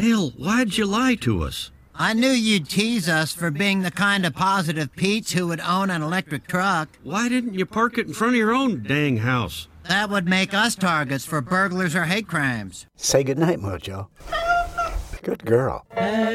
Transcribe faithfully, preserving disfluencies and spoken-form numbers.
Dale, why'd you lie to us? I knew you'd tease us for being the kind of positive Pete's who would own an electric truck. Why didn't you park it in front of your own dang house? That would make us targets for burglars or hate crimes. Say goodnight, Mojo. Good girl.